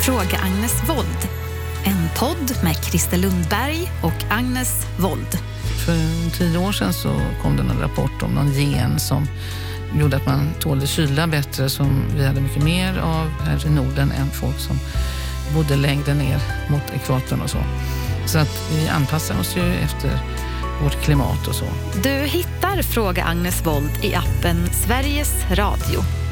Fråga Agnes Wold. En podd med Christer Lundberg och Agnes Wold. För 10 år sedan så kom det en rapport om någon gen som gjorde att man tålde kyla bättre, som vi hade mycket mer av här i Norden än folk som bodde längre ner mot ekvatorn och så. Så att vi anpassar oss ju efter vårt klimat och så. Du hittar Fråga Agnes Wold i appen Sveriges Radio.